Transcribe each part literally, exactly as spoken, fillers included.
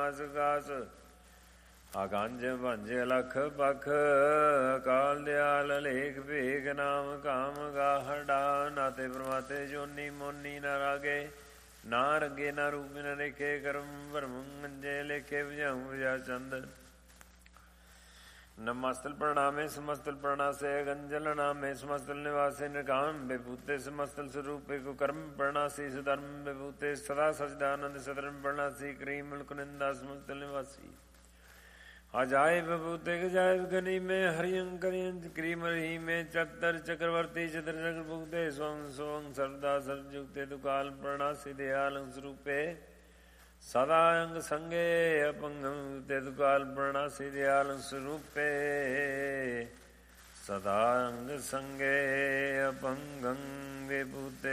ਵਿਨਾਸ਼ ਕਾਸ। ਆਗੰਜ ਭੰਜ ਅਲਖ ਬਖ ਅਕਾਲ ਦਿਆਲ ਅਲੇਖ ਭੇਗ ਨਾਮ ਕਾਮ ਗਾਹੜਾ। ਨਾਤੇ ਪ੍ਰਮਾਤੇ ਜੋਨੀ ਮੋਨੀ ਨਾ ਰਾਗੇ ਨਾ ਰੰਗੇ ਨਾ ਰੂਪ ਨ ਲੇਖੇ ਕਰਮ ਭਰਮ ਗੰਜੇ ਲੇਖੇ ਬੁਝਾਉ ਬੁਝਾ ਚੰਦ। नमस्तल प्रणामे समस्तल प्रणासे गंजल नामे समस्तल निवासे निकाम विभूते समस्तल स्वरूपे को कर्म प्रणासी सुधर्म विभूते सदा सचिदानंद सदर्म प्रणासी क्रीम कुनिंदा समस्तल निवासी। अजाय विभूते गजाय गनी में हरियं करियं क्रीम रही में चतर चक्रवर्ती चतर चक्रभूते स्वं स्वं सर्वदा सर्वयुक्ते दुकाल प्रणासी दयाल स्वरूपे सदा अंग संगे अपंगम तेदुकाल प्रणासी दयाल स्वरूपे सदा अंग संगे अपंगं विभूते।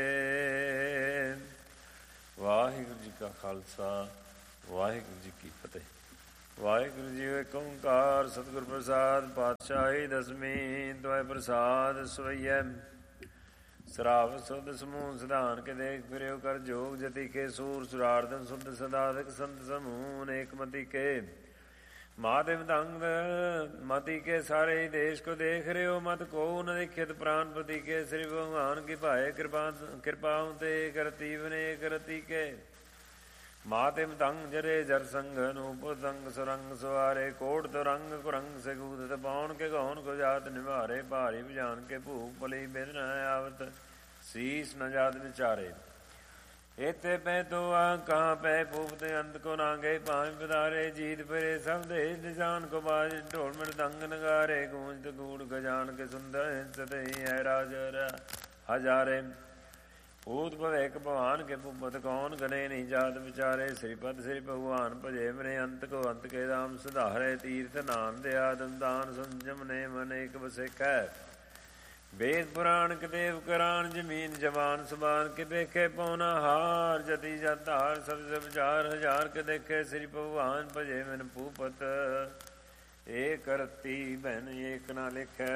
वाहिगुरु जी का खालसा वाहिगुरु जी की फतेह। वाहिगुरु जी एक ओंकार सतगुर प्रसाद पातशाही दसवीं द्वय प्रसाद सवैया। सराव सुध समूह सिधान के देख फिर कर जोग जति के सूर सुरार्दन शुद्ध सदाधिक संत समूह अनेक मति के महादेव दंग मति के सारे ही देश को देख रहे हो मत को न दिखित प्राण पति के श्री भगवान की भाए कृपा कृपाओं ते करती बने करती के मातिम तंग जरे जर संगन ऊपर तंग सुरंग सवारे कोट तो रंग कुरंग से कूदत पौन के गौन को जात निवारे भारी जान के भूख पली बिन आवत शीस न जात विचारे। एते पै तो आ कहाँ पै फूफते अंत को नांगे पांच पधारे जीत फिरे सब देश निशान को बाज ढोल मृदंग नगारे गूंजत गूढ़ गजान के सुंदर हिंसते है राज हजारे। भूत भवेक भगवान के भूपत कौन गने नहीं जात विचारे। श्रीपद श्री भगवान भजे मने अंत को अंत के दाम सुधारे। तीर्थ नाम दया दान संजम ने मन एक बसेकै वेद पुराण के देव करान जमीन जवान सुबान के देखे पौना हार जति जत हार सब सब चार हजार के देखे। श्री भगवान भजे मन भूपत एक रती बहन एक ना लिखे।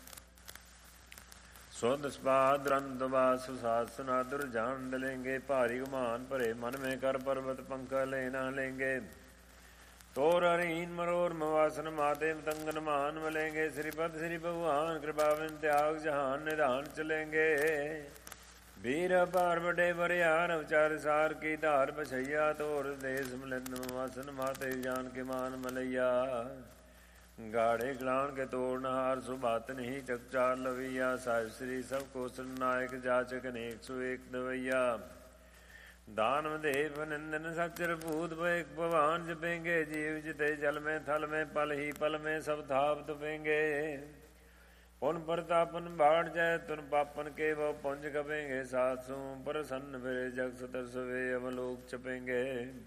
सुध स्वाद रंधवास सुनादुर जान डलेंगे भारी गुमान भरे मन में कर पर्वत पंखा लेना लेंगे। तोर हरीन मरोर मवासन माते मतंगन मान मलेंगे। श्रीपद श्री भगवान कृपाविन त्याग जहान निधान चलेंगे। वीर पार बड़े बरियार अवचार सार की धार बछैया तोर देश मिलन मवासन माते जान के मान मलैया। गाढ़े गलान के तोड़नहार सुबात नहीं चकचार लवैया। साहिब श्री सब को नायक जाचक अनेक सो एक दवैया। दानव देव निंदन सचर भूत एक भगवान जपेंगे। जीव जिते जल में थल में पल ही पल में सब थाप तुपेंगे। पुन प्रतापन बाढ़ जाए तुन पापन के वो पुंज कपेंगे। सासू प्रसन्न फिरे जग सतर सवे अवलोक चपेंगे।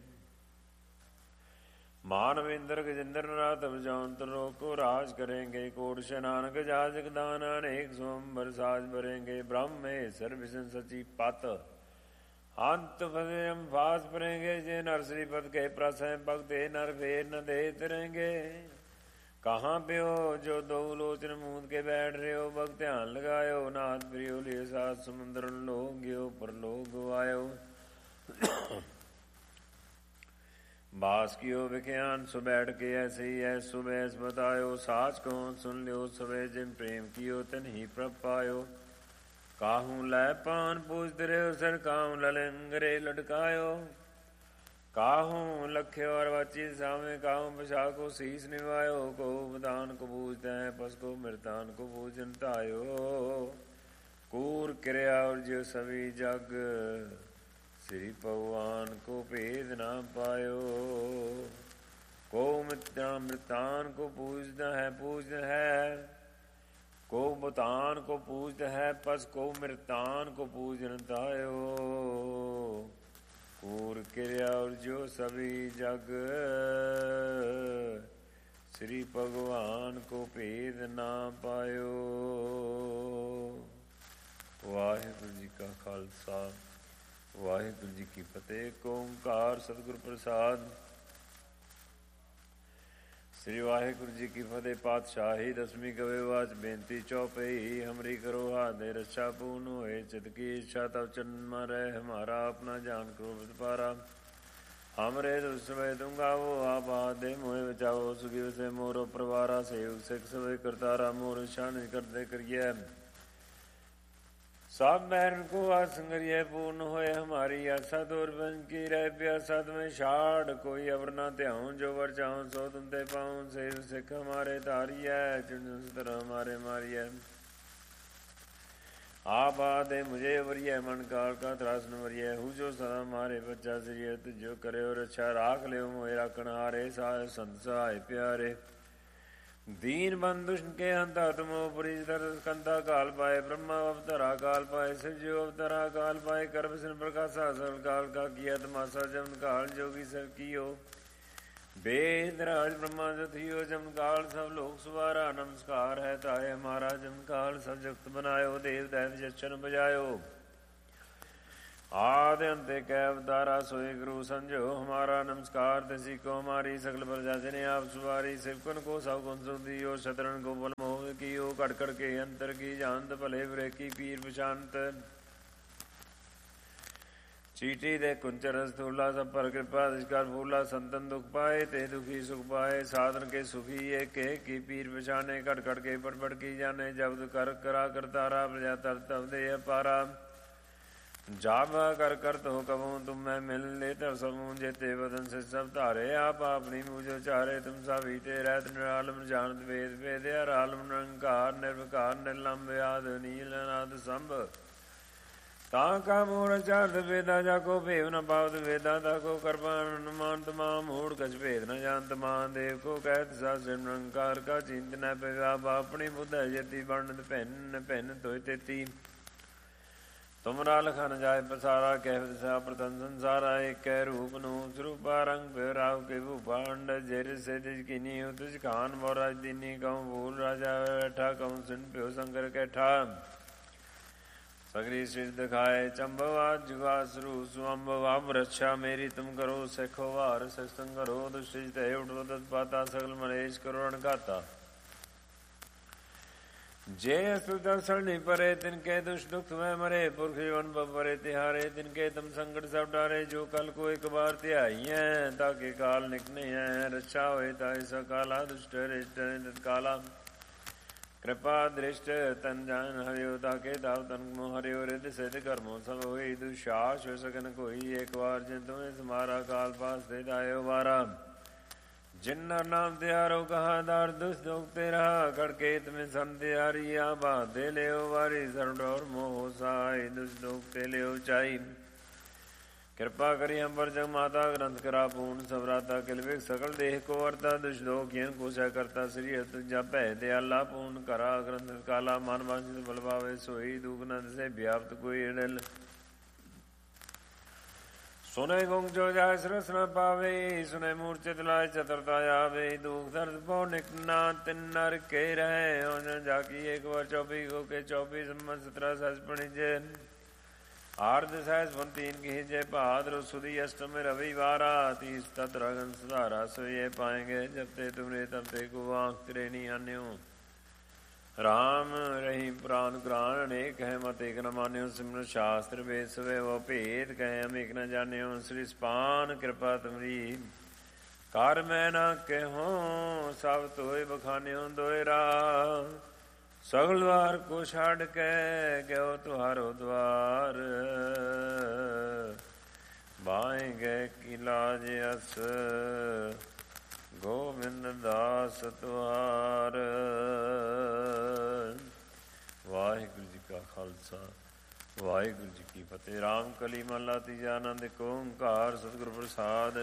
मानव इंद्र गजेंद्र नाथ जौंत को राज करेंगे। कोट शनानक जाजक दान अनेक सोमबर साज भरेंगे। ब्रह्म महेश्वर विष्णु सची पत अंत फसेम फास भरेंगे। जे नर श्रीपद के प्रसय भक्त नर फेर न दे तरेंगे। कहाँ पे हो जो दो लोचन मूंद के बैठ रहे हो भक्त ध्यान लगायो। नाथ प्रियो लिये सात समुद्र लोग गयो पर लोग आयो। बास कियो विख्यान सु बैठ के ऐसे ही है सुबह बतायो। साच को सुन लियो सवे जिन प्रेम कियो तन ही प्रभ पायो। काहू लय पान पूजते रहो सर काहू ललंगरे लटकायो। काहू लख्यो और वाची सामे काहू बसा को शीस निभायो। को बदान को पूजते हैं पस को मृतान को पूजन तायो। कूर क्रिया और जो सभी जग श्री भगवान को भेद ना पायो। को मृतान को पूजता है पूजता है। को बुतान को पूजता है पस को मृतान को पूजन तायो। कूर क्रिया और जो सभी जग श्री भगवान को भेद ना पायो। वाहिगुरु जी का खालसा वाहिगुरु जी की फतेह। ओंकार सतगुर प्रसाद। श्री वाहिगुरु जी की फतेह। पातशाही दसवीं कविवाच बेनती चौपई हमरी करो हाथ रक्षा पूर्ण होए। चित की इच्छा तब चरण रहे हमारा अपना जान क्रोध पारा। हमरे दुष्टवे तुम गावो आप दे मोहे बचाओ सुखी वसे मोरो परवारा सेवक सिख सवे करतारा मोर शान करते करिए सब महरन को आसंगरिय पूर्ण होए हमारी आशा दूर बन की रह प्यासा तुम्हें छाड़ कोई अवर न त्याऊं जो वर चाहूं सो तुम ते पाऊं सेव सिख हमारे तारिय चिड़ हमारे मारिय आप आदे मुझे वरिय मन काल का त्रास न वरिय हूँ जो सदा मारे बच्चा श्री तुझो करे और अच्छा राख ले मोहे राखण हारे साय संत सहाय प्यारे दीन बंधुष्ण के अंता तुम परिधर कंता काल पाए ब्रह्मा अवतरा काल पाए शिवजो अवतरा काल पाए कर्म सिन प्रकाशा सरल काल का किया तमाशा जमन काल जोगी सर कियो वेद राज ब्रह्मा जो थियो जमन काल सब लोक सुवारा नमस्कार है ताए हमारा जमन काल सब जगत बनायो देव दैव जचन बजायो आदि अंते कै अवतारा सोए गुरु संजो हमारा नमस्कार तसी को हमारी सकल प्रजा जिन्हें आप सुवारी सिवकन को सब गुण सुख दियो शतरन को बल मोह कियो कड़कड़ के अंतर की जानत भले बुरे की पीर पशांत चीटी दे कुंचर स्थूला सब पर कृपा दिशकार फूला संतन दुख पाए ते दुखी सुख पाए साधन के सुखी ये के की पीर पशाने कड़कड़ के पटपट की जाने जब कर करा करतारा प्रजा तर तब दे पारा जाब कर कर तो कबूँ तुम मैं मिल ले तब सबूँ जेते बदन से सब तारे आप अपनी मुझो चारे तुम सब हीते रहत निरालम जानत वेद वेद आलम निरंकार निर्विकार निर्लंब आद नील नाद संभ ताका मूढ़ चार्थ वेदा जाको भेव न पावत वेदा ताको कर्पान अनुमान तमाम मूढ़ कछ भेद न जानत महादेव को कहत सा निरंकार का चिंत न पे आप अपनी बुद्ध यति वर्णत पहन पहन तो तेती तुमरा लखन जाय पसारा कह दिशा प्रथम संसारा एक कह रूप नु स्वरूपा रंग राव के भूपांड जेर से तिज किनी तुझ खान मोराज दीनी कहूँ भूल राजा बैठा कहूँ सुन प्यो शंकर कैठा सगरी सिर दिखाए चंबवा जुगा सुरु सुअम्बवा रक्षा मेरी तुम करो सखो वार सत्संग करो दुष्ट उठो तत्पाता सकल मलेश करो अणगाता जे सुदर्शन परे तिनके दुष्ट दुख में मरे पुरख जीवन परे तिहारे तिनके तुम संकट सब डारे जो कल को एक बार त्याई है ताकि काल निकने हैं रक्षा हुए ताई सकाला दुष्ट रिष्ट तत्काला कृपा दृष्ट तन जान हरियो ताके दाव तन मो हरियो रिद सिद्ध कर्मो सब हुई दुशास हो सकन कोई एक बार जिन तुम्हें तुम्हारा काल पास दे दायो बारा जिन्ना नाम त्यारो कहा दार दुष्ट दुख तेरा कड़के तुम्हें सन त्यारी आबा दे ले वारी शरण और मोह साई दुष्ट दुख ते ले चाई कृपा करी हम पर जग माता ग्रंथ करा पूर्ण सबराता किलविक सकल देह को वर्ता दुष्ट दोख यन कोशा करता श्री तुझा पै दयाला पूर्ण करा ग्रंथ काला मान वांछित बल पावे सोई दुख नंद से व्याप्त कोई अड़ल सुने गुंग जो जाय सरस न पावे सुने मूर्छित लाय चतुरता आवे दुख दर्द पौ निकना तिन नर के रहे हो जाकी एक बार चौबी को के चौबीस सम्मत सत्रह सहस पणिजे आर्ध सहस वन तीन की जय भाद्र सुदी अष्टम रविवारा तीस तत्रगन सुधारा सो ये पाएंगे जब ते तुमरे तब ते को आंख त्रेनी अन्यो राम रही प्राण ग्राण अनेक है मत एक न मान्यो सिमर शास्त्र वेद सवे वो भेद कहे हम एक न जान्यो श्री स्पान कृपा तुमरी कार मैं न कहो सब तोय बखान्यो दोयरा सगल द्वार को छाड़ के गयो तुहारो द्वार बाएं गए किला जस गोविंद दास तुहार। वाहिगुरु जी का खालसा वाहिगुरु जी की फतेह। राम कली महला तीजा आनंद एक ओंकार सतगुरु प्रसाद।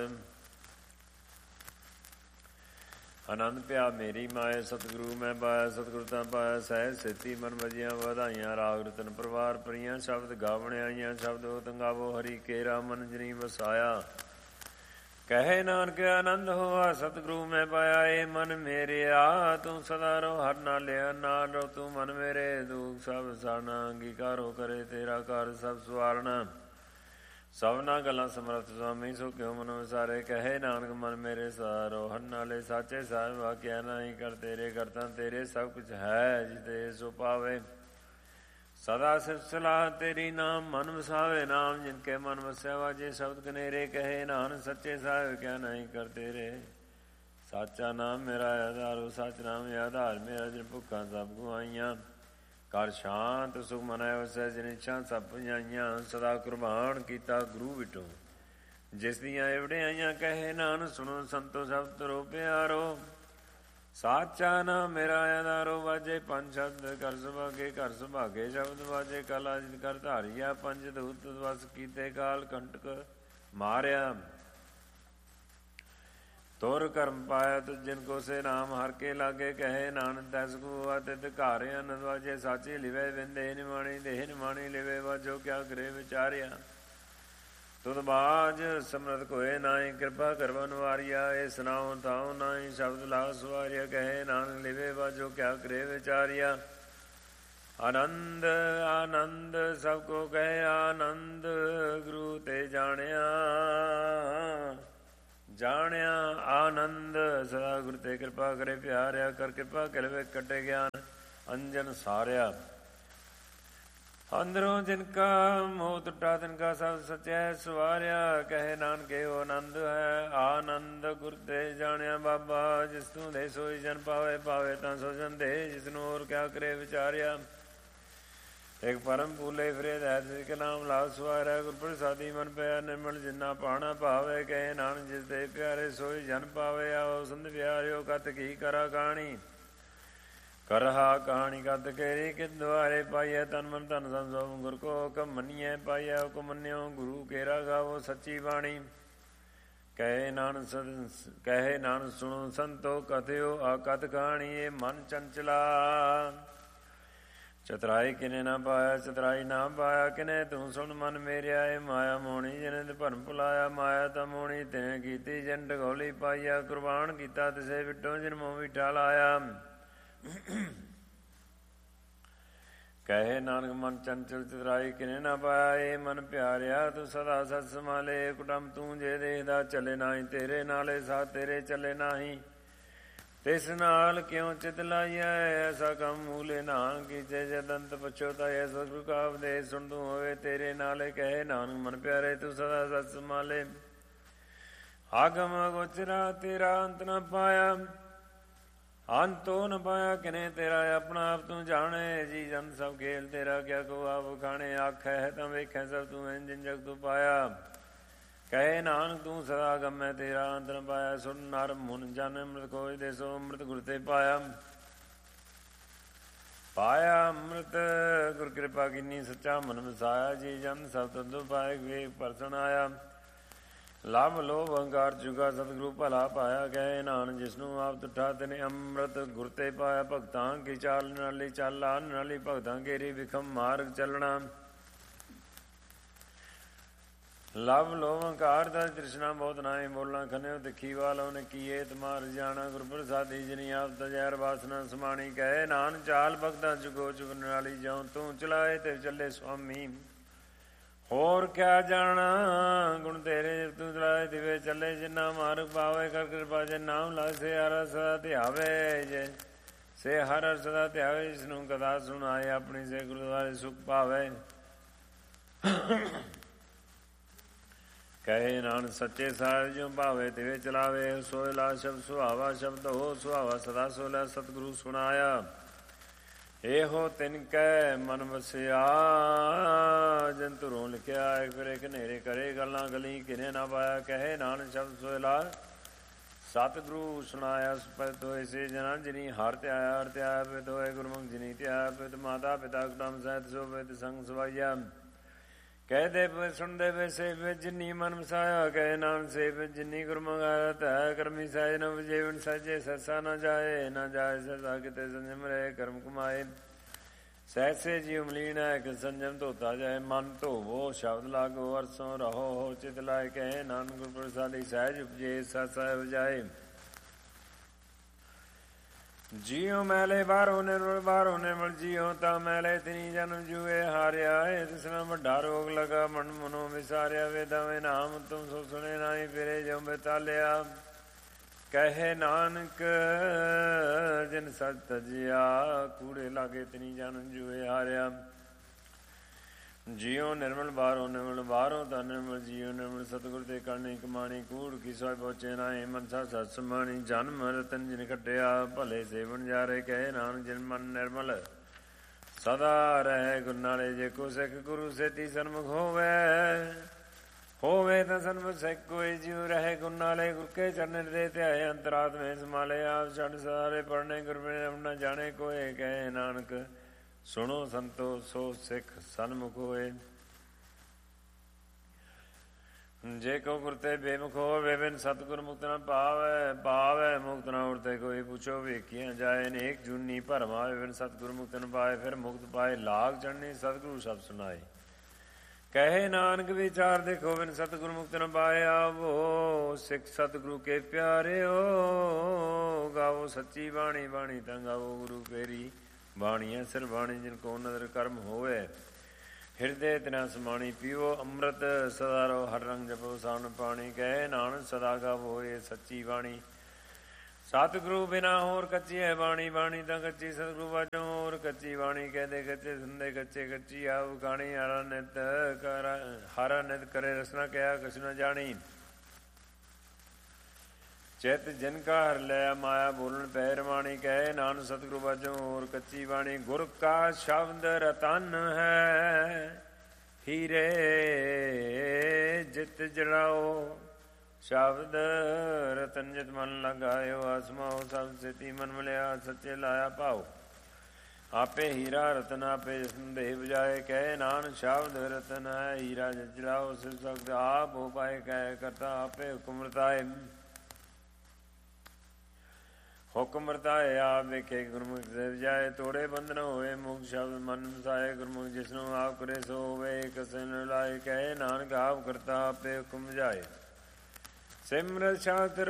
आनंद पिया मेरी माए सतगुरु मैं पाया सतगुरु ता पाया सहज सेती मन वजिया ਵਧਾਈਆਂ राग रतन परिवार परियां शब्द गावण आईਆਂ शब्द होत गावो हरि केरा मन जनी वसाया। कहे नानक आनंद होआ सतगुरु मैं पाया ए मन मेरे आ तू सदा रो हर ना लिया नाल रो तू मन मेरे दुख सब साना अंगीकारो करे तेरा कर सब सवारना सबना गला समर्थ स्वामी सो क्यों मनो सारे। कहे नानक मन मेरे सारो हर नाले साचे सार वाक्या नहीं कर तेरे करता तेरे सब कुछ है जिते सो पावे ਸਦਾ ਸਿਫਤ ਸਲਾਹ ਤੇਰੀ ਨਾਮ ਮਨ ਵਸਾਵੇ ਨਾਮ ਜਿਨ ਕੇ ਮਨ ਵਸਿਆ ਵਾਜੇ ਸ਼ਬਦ ਕਨੇਰੇ ਕਹੇ ਨਾਨਕ ਸੱਚੇ ਸਾਹਿਬ ਕਿਆ ਨਹੀਂ ਕਰਦੇ ਰੇ ਸਾਚਾ ਨਾਮ ਮੇਰਾ ਆਧਾਰੋ ਸੱਚ ਨਾਮ ਆਧਾਰ ਮੇਰਾ ਜਿਨ ਭੁੱਖਾਂ ਸਭ ਗੁਆਈਆਂ ਕਰ ਸ਼ਾਂਤ ਸੁਖ ਮਨੈ ਵਸੈ ਜਿਨ ਇੱਛਾ ਸਭ ਪੁਜਾਈਆਂ ਸਦਾ ਕੁਰਬਾਨ ਕੀਤਾ ਗੁਰੂ ਵਿਟੋ ਜਿਸ ਦੀਆਂ ਏਵੜਿਆਈਆਂ ਕਹੇ ਨਾਨਕ ਸੁਣੋ ਸੰਤੋ ਸਭ ਤਰੋ ਪਿਆਰੋ ਸਾਚਾ ਨਾਮ ਮੇਰਾ ਆਧਾਰੋ ਵਾਜੇ ਪੰਜ ਸ਼ਬਦ ਕਰ ਸੁਭਾਗੇ ਘਰ ਸੁਭਾਗੇ ਸ਼ਬਦ ਵਾਜੇ ਕਲਾ ਜਿਤ ਕਰ ਧਾਰੀਆ ਪੰਜ ਦੂਤ ਵਸ ਕੀਤੇ ਕਾਲ ਕੰਟਕ ਮਾਰਿਆ ਤੁਰ ਕਰਮ ਪਾਇਆ ਤੁ ਜਿਨ ਕੋ ਸੇ ਨਾਮ ਹਰ ਕੇ ਲਾਗੇ ਕਹੇ ਨਾਨਕ ਤੈਸ ਕੋ ਆਤਿਤ ਘਾਰੇ ਅਨੰਦ ਵਾਜੇ ਸਾਚੇ ਲਿਵੇ ਵਿੰਦੇ ਨਿਮਾਣੀ ਦੇਹ ਨਿਮਾਣੀ ਲਿਵੇ ਵਾਜੋ ਕਿਆ ਕਰੇ ਵਿਚਾਰਿਆ ਤੁਧ ਬਾਜ ਸਮਰਤ ਕੋਏ ਨਾਹੀ ਕਿਰਪਾ ਕਰਵਨ ਵਾਰੀਆ ਇਹ ਸੁਨਾਉ ਤਾਉ ਨਾਹੀ ਸ਼ਬਦ ਲਾ ਸਵਾਰਿਆ ਕਹੇ ਨਾਨਕ ਲਿਵੇ ਵਾਜੋ ਕਿਆ ਕਰੇ ਵਿਚਾਰਿਆ ਆਨੰਦ ਆਨੰਦ ਸਭ ਕੋ ਕਹੇ ਆਨੰਦ ਗੁਰੂ ਤੇ ਜਾਣਿਆ ਜਾਣਿਆ ਆਨੰਦ ਸਦਾ ਗੁਰੂ ਤੇ ਕਿਰਪਾ ਕਰੇ ਪਿਆਰਿਆ ਕਰ ਕਿਰਪਾ ਕਰਵੇ ਕੱਟੇ ਗਿਆਨ ਅੰਜਨ ਸਾਰਿਆ ਅੰਦਰੋਂ ਜਿਨ ਕਾ ਮੋਹ ਟੁੱਟਾ ਤਿਨ ਕਾ ਸਭ ਸਚੈ ਸਵਾਰਿਆ ਕਹੇ ਨਾਨਕੇ ਉਹ ਆਨੰਦ ਹੈ ਆਨੰਦ ਗੁਰ ਤੇ ਜਾਣਿਆ ਬਾਬਾ ਜਿਸ ਤੂੰ ਦੇ ਸੋਈ ਜਨ ਪਾਵੇ ਪਾਵੇ ਤਾਂ ਸੋ ਜਨ ਦੇ ਜਿਸ ਨੂੰ ਹੋਰ ਕਿਆ ਕਰੇ ਵਿਚਾਰਿਆ ਇੱਕ ਪਰਮ ਭੂਲੇ ਫਿਰੇ ਦੈਸਿਕ ਨਾਮ ਲਾਭ ਸਵਾਰਿਆ ਗੁਰ ਪ੍ਰਸਾਦੀ ਮਨ ਪਿਆ ਨਿਰਮਲ ਜਿੰਨਾ ਪਾਣਾ ਭਾਵੇ ਕਹੇ ਨਾਨਕ ਜਿਸ ਦੇ ਪਿਆਰੇ ਸੋਈ ਜਨ ਪਾਵੇ ਆਓ ਸੰਧ ਪਿਆਰਿਓ ਕਤ ਕੀ ਕਰਾ ਕਹਾਣੀ ਕਰਹਾ ਕਹਾਣੀ ਕਤ ਕੇਰੀ ਕਿ ਦੁਆਰੇ ਪਾਈਐ ਤਨ ਮਨ ਧਨ ਸੰਸੋ ਗੁਰ ਕੋ ਹੁਕਮ ਮੰਨੀਐ ਪਾਈਐ ਹੁਕਮ ਮੰਨਿਓ ਗੁਰੂ ਕੇਰਾ ਗਾਵੋ ਸੱਚੀ ਬਾਣੀ ਕਹੇ ਨਾਨਕ ਕਹੇ ਨਾਨਕ ਸੁਣੋ ਸੰਤੋ ਕਥਿਓ ਆ ਕਤ ਕਹਾਣੀ ਇਹ ਮਨ ਚੰਚਲਾ ਚਤਰਾਈ ਕਿਨੇ ਨਾ ਪਾਇਆ ਚਤਰਾਈ ਨਾ ਪਾਇਆ ਕਿਨੇ ਤੂੰ ਸੁਣ ਮਨ ਮੇਰਿਆ ਇਹ ਮਾਇਆ ਮੋਣੀ ਜਿਹਨੇ ਤੇ ਭਰਮ ਭੁਲਾਇਆ ਮਾਇਆ ਤਾਂ ਮੋਣੀ ਤਿਨੇ ਕੀਤੀ ਜਨ ਢਗੋਲੀ ਪਾਈਆ ਕੁਰਬਾਨ ਕੀਤਾ ਤਿਸੇ ਵਿਟੋ ਜਿਨ ਮੋਹ ਵਿਠਾ ਲਾਇਆ ਕਹੇ ਨਾਨਕ ਮਨ ਚੰਚਲ ਚਤਰਾਈ ਕਿਨੇ ਨਾ ਪਾਇਆ ਇਹ ਮਨ ਪਿਆਰਿਆ ਤੂੰ ਸਦਾ ਸਤ ਸੰਭਾਲੇ ਕੁਟਮ ਤੂੰ ਜੇ ਦੇਖਦਾ ਚੱਲੇ ਨਾਹੀ ਤੇਰੇ ਨਾਲੇ ਸਾਥ ਤੇਰੇ ਚੱਲੇ ਨਾਹੀ ਤਿਸ ਨਾਲ ਕਿਉਂ ਚਿਤ ਲਾਈਐ ਐਸਾ ਕੰਮ ਮੂਲੇ ਨਾਨ ਕੀਤੇ ਜਦੰਤ ਪਛੋਤਾਇ ਸਤਿਗੁਰੂ ਕਾ ਉਪਦੇਸ਼ ਸੁਣ ਤੂੰ ਹੋਵੇ ਤੇਰੇ ਨਾਲੇ ਕਹੇ ਨਾਨਕ ਮਨ ਪਿਆਰੇ ਤੂੰ ਸਦਾ ਸਤ ਸੰਭਾਲੇ ਆਗਮ ਗੋਚਰਾ ਤੇਰਾ ਅੰਤ ਨ ਪਾਇਆ ਅੰਤੋ ਨ ਪਾਇਆ ਕਿਨੇ ਤੇਰਾ ਆਪਣਾ ਆਪ ਤੂੰ ਜਾਣੇ ਜੀ ਜਨ ਸਭ ਖੇਲ ਤੇਰਾ ਕਿਆ ਕੋ ਆਪ ਖਾਣੇ ਆਖੈ ਹੈ ਤਾਂ ਵੇਖੈ ਸਭ ਤੂੰ ਐਨ ਜਿਨ ਜਗ ਤੂੰ ਪਾਇਆ ਕਹੇ ਨਾਨਕ ਤੂੰ ਸਦਾ ਗਮੈ ਤੇਰਾ ਅੰਤ ਨ ਪਾਇਆ ਸੁਣ ਨਰ ਮੁਨ ਜਨ ਅੰਮ੍ਰਿਤ ਕੋਇ ਦੇ ਸੋ ਅੰਮ੍ਰਿਤ ਗੁਰ ਤੇ ਪਾਇਆ ਪਾਇਆ ਅੰਮ੍ਰਿਤ ਗੁਰ ਕਿਰਪਾ ਕੀਨੀ ਸੱਚਾ ਮਨ ਵਸਾਇਆ ਜੀ ਜਨ ਸਭ ਤਦੋਂ ਪਾਏ ਵੇਖ ਪਰਸਨ ਆਇਆ ਲਭ ਲੋਭ ਅਹੰਕਾਰ ਜੁਗਾ ਸਤਿਗੁਰੂ ਭਲਾ ਪਾਇਆ ਕਹੇ ਨਾਨਕ ਜਿਸਨੂੰ ਆਪ ਤੁਠਾ ਤਨੇ ਅੰਮ੍ਰਿਤ ਗੁਰ ਤੇ ਪਾਇਆ ਭਗਤਾਂ ਕੀ ਚਾਲ ਨਾਲੀ ਚਾਲਾ ਨਾਲੀ ਭਗਤਾਂ ਕੇਰੀ ਵਿਖਮ ਮਾਰਗ ਚੱਲਣਾ ਲਵ ਲੋਭ ਅਹੰਕਾਰ ਦਾ ਤ੍ਰਿਸ਼ਨਾ ਬਹੁਤ ਨਾਹੀ ਬੋਲਣਾ ਖਨਿਓ ਤਿੱਖੀ ਵਾਲੋ ਨੇ ਕੀਏ ਤੁਮਾਰ ਜਾਣਾ ਗੁਰ ਪ੍ਰਸਾਦੀ ਜਿਨੀ ਆਪ ਤਜੈਰ ਵਾਸਨਾ ਸਮਾਣੀ ਕਹੇ ਨਾਨਕ ਚਾਲ ਭਗਤਾਂ ਜੁਗੋ ਚੁਗਣ ਵਾਲੀ ਜਾਉ ਤੂੰ ਚਲਾਏ ਤੇ ਚੱਲੇ ਸੁਆਮੀ ਹੋਰ ਕਿਆ ਜਾਣਾ ਗੁਣ ਤੇਰੇ ਤੂੰ ਚਲਾਏ ਦਿਵੇ ਚੱਲੇ ਜਿੰਨਾ ਮਾਰਗ ਪਾਵੇ ਕਰ ਕਿਰਪਾ ਜੇ ਨਾਮ ਲਾਸੇ ਹਰ ਸਦਾ ਧਿਆਵੇ ਜੇ ਸੇ ਹਰ ਸਦਾ ਧਿਆਵੇ ਜਿਸ ਨੂੰ ਕਥਾ ਸੁਣਾਏ ਆਪਣੀ ਸੇ ਗੁਰਦੁਆਰੇ ਸੁਖ ਪਾਵੇ ਕਹੇ ਨਾਨਕ ਸੱਚੇ ਸਾਹਿਬ ਜਿਉ ਭਾਵੇ ਤਿਵੇਂ ਚਲਾਵੇ ਸੋਇਲਾ ਸ਼ਬਦ ਸੁਹਾਵਾ ਸ਼ਬਦ ਹੋ ਸੁਹਾਵਾ ਸਦਾ ਸੋਲਾ ਸਤਿਗੁਰੂ ਸੁਣਾਇਆ ਇਹੋ ਤਿਨ ਕੈ ਮਨ ਵਸਿਆ ਜੰਤੁਰੋਂ ਲਿਖਿਆ ਫਿਰੇ ਘਨੇਰੇ ਕਰੇ ਗੱਲਾਂ ਗਲੀ ਕਿਨੇ ਨਾ ਪਾਇਆ ਕਹੇ ਨਾਨਕ ਸ਼ਬਦ ਸੋਇਲਾ ਸਤਿਗੁਰੂ ਸੁਣਾਇਆ ਸਪਤ ਹੋਏ ਸੇ ਜਨਾਂ ਜਿਨੀ ਹਰ ਤੇ ਆਇਆ ਹਰ ਤੇ ਆਇਆ ਪਿਤ ਹੋਏ ਗੁਰਮੁਖ ਜਿਨੀ ਤੇ ਆਇਆ ਪਿਤ ਮਾਤਾ ਪਿਤਾ ਕੁਟੰਬ ਸਹਿਤ ਸੋਵੇ ਤੇ ਸੰਗ ਸਵਾਈਆ ਕਹਦੇ ਪਏ ਸੁਣਦੇ ਪਏ ਸੇਵੇ ਜਿਨੀ ਮਨ ਵਸਾਇਆ ਕਹੇ ਨਾਨਕ ਸੇਵੇ ਜਿਨੀ ਗੁਰਮੁਖ ਆਇਤ ਹੈ ਕਰਮੀ ਸਹਿਜ ਨ ਵਜੇਵਨ ਸਹਿਜੇ ਸੱਸਾ ਨਾ ਜਾਏ ਨਾ ਜਾਏ ਸਦਾ ਕਿਤੇ ਸੰਜਮ ਰਹੇ ਕਰਮ ਕਮਾਏ ਸਹਿਸੇ ਜੀ ਉਮਲੀਨ ਹੈ ਕਿ ਸੰਜਮ ਧੋਤਾ ਜਾਏ ਮਨ ਧੋਵੋ ਸ਼ਬਦ ਲਾਗੋ ਅਰਸੋਂ ਰਹੋ ਹੋ ਚਿਤ ਲਾਇ ਕਹੇ ਨਾਨਕ ਗੁਰ ਪ੍ਰਸਾਦੀ ਸਹਿਜ ਉਪਜੇ ਸੱਸਾ ਵਜਾਏ ਜੀਉ ਮੈਲੇ ਬਾਹਰੋਂ ਨਿਰਮਲ ਬਾਹਰੋਂ ਨਿਰਮਲ ਜੀਉ ਤਾਂ ਮੈਲੇ ਤਿਨੀ ਜਨਮ ਜੂਏ ਹਾਰਿਆ ਏ ਤਿਸਨਾ ਵੱਡਾ ਰੋਗ ਲਗਾ ਮਨ ਮਨੋ ਵਿਸਾਰਿਆ ਵੇਦਾਂ ਨਾਮ ਤੁਮ ਸੋ ਸੁਣੇ ਨਾਹੀ ਫਿਰੇ ਜਿਉ ਬੇਤਾਲਿਆ ਕਹੇ ਨਾਨਕ ਜਿਨ ਸਤ ਤਜਿਆ ਕੂੜੇ ਲਾਗੇ ਤਿਨੀ ਜਨਮ ਜੂਏ ਹਾਰਿਆ ਜਿਉ ਨਿਰਮਲ ਬਾਹਰੋਂ ਨਿਰਮਲ ਬਾਹਰੋਂ ਤਾਂ ਨਿਰਮਲ ਜਿਉ ਨਿਰਮਲ ਸਤਿਗੁਰ ਤੇ ਕਰਨੀ ਕਮਾਣੀ ਕੂੜ ਕੀ ਸੋਇ ਪਹੁੰਚੇ ਨਾਏ ਮਨਸਾ ਸਤ ਸਮਾਣੀ ਜਨਮ ਰਤਨ ਜਿਨ ਖਟਿਆ ਭਲੇ ਸੇਵਨ ਜਾਰੇ ਕਹੇ ਨਾਨਕ ਜਿਨ ਮਨ ਨਿਰਮਲ ਸਦਾ ਰਹਿ ਗੁਰ ਨਾਲੇ ਜੇ ਕੋ ਸਿੱਖ ਗੁਰੂ ਸੇਤੀ ਸਨਮੁਖ ਹੋਵੇ ਹੋਵੇ ਤਾਂ ਸਨਮੁਖ ਸਿੱਖ ਕੋਈ ਜਿਉ ਰਹੇ ਗੁਰ ਨਾਲੇ ਗੁਰ ਕੇ ਚਰਨ ਦੇ ਧਿਆਏ ਅੰਤਰਾਤਮੇ ਸਮਾਲੇ ਆਪ ਛੱਡ ਸਾਰੇ ਪੜਨੇ ਗੁਰ ਬਿਨ ਨਾ ਜਾਣੇ ਕੋਏ ਕਹੇ ਨਾਨਕ ਸੁਣੋ ਸੰਤੋ ਸੋ ਸਿੱਖ ਸਨਮੁਖ ਹੋਏ ਜੇ ਕੋ ਗੁਰ ਤੇ ਬੇਮੁਖ ਹੋਵੇ ਬਿਨ ਸਤਿਗੁਰ ਮੁਕਤ ਨਾ ਪਾਵੈ ਪਾਵੈ ਮੁਕਤ ਨਾ ਉਰਤੇ ਕੋਈ ਪੁੱਛੋ ਵੇਖੀਆਂ ਜਾਏ ਨੇਕ ਜੂਨੀ ਭਰਮਾਵੇ ਬਿਨ ਸਤਿਗੁਰ ਮੁਕਤ ਨ ਪਾਏ ਫਿਰ ਮੁਕਤ ਪਾਏ ਲਾਗ ਚੜਨੀ ਸਤਿਗੁਰੂ ਸਭ ਸੁਨਾਏ ਕਹੇ ਨਾਨਕ ਵਿਚਾਰ ਦੇਖੋ ਬਿਨ ਸਤਿਗੁਰ ਮੁਕਤ ਨ ਪਾਏ ਆਵੋ ਸਿੱਖ ਸਤਿਗੁਰੂ ਕੇ ਪਿਆਰਿਓ ਗਾਵੋ ਸੱਚੀ ਬਾਣੀ ਬਾਣੀ ਤਾਂ ਗਾਵੋ ਗੁਰੂ ਕੇਰੀ ਬਾਣੀਆਂ ਸਿਰ ਬਾਣੀ ਜਿਨ ਕੋ ਨਦਰ ਕਰਮ ਹੋਵੇ ਹਿਰਦੇ ਤਿਨਾ ਸਮਾਣੀ ਪੀਓ ਅੰਮ੍ਰਿਤ ਸਦਾ ਰੋ ਹਰ ਰੰਗ ਜਪੋ ਸਾਵਣ ਪਾਣੀ ਕਹੇ ਨਾਨਕ ਸਦਾ ਗਾਵੋ ਇਹ ਸੱਚੀ ਬਾਣੀ ਸਤਿਗੁਰੂ ਬਿਨਾ ਹੋਰ ਕੱਚੀ ਹੈ ਬਾਣੀ ਬਾਣੀ ਤਾਂ ਕੱਚੀ ਸਤਿਗੁਰੂ ਵਾਜੋਂ ਹੋਰ ਕੱਚੀ ਬਾਣੀ ਕਹਦੇ ਕੱਚੇ ਸੁਣਦੇ ਕੱਚੇ ਕੱਚੀ ਆਵ ਖਾਣੀ ਹਰ ਨਿਤ ਕਰ ਹਰ ਨਿਤ ਕਰੇ ਰਸਨਾ ਕਿਹਾ ਕਿਸ ਨਾ ਜਾਣੀ ਚਿਤ ਜਿਨ ਕਾ ਹਰ ਲਿਆ ਮਾਇਆ ਬੋਲਣ ਪੈ ਰਵਾਣੀ ਕਹੇ ਨਾਨਕ ਸਤਿਗੁਰੂ ਵਾਜੋਂ ਹੋਰ ਕੱਚੀ ਬਾਣੀ ਗੁਰ ਕਾ ਸ਼ਬਦ ਰਤਨ ਹੈ ਹੀਰੇ ਜਿਤ ਜੜਾਓ ਸ਼ਬਦ ਰਤਨ ਜਿਤ ਮਨ ਲਗਾਇਓ ਆਸਮਾਓ ਸਭ ਸਿਤੀ ਮਨ ਮਿਲਿਆ ਸੱਚੇ ਲਾਇਆ ਭਾਉ ਆਪੇ ਹੀਰਾ ਰਤਨ ਆਪੇ ਸੰਦੇਹ ਬਜਾਏ ਕਹੇ ਨਾਨਕ ਸ਼ਬਦ ਰਤਨ ਹੈ ਹੀਰਾ ਜਿਤ ਜੜਾਓ ਸਿਵ ਸਖਤ ਆਪ ਹੋ ਪਾਏ ਕਹੇ ਕਰਤਾ ਆਪੇ ਹੁਕਮ ਰਤਾਏ ਹੁਕਮ ਰਤਾਏ ਆਪ ਵੇਖੇ ਗੁਰਮੁਖ ਦੇ ਵਜਾਏ ਤੋੜੇ ਬੰਧਨ ਹੋਏ ਮੁਖ ਸ਼ਬਦ ਮਨ ਵਸਾਏ ਗੁਰਮੁਖ ਜਿਸਨੂੰ ਆਪ ਕਰੇ ਸੋ ਹੋਵੇ ਕਿਸੇ ਨੂੰ ਲਾਏ ਕਹੇ ਨਾਨਕ ਆਪ ਕਰਤਾ ਆਪੇ ਹੁਕਮ ਜਾਏ ਸਿਮਰਤ ਸ਼ਾਸਤਰ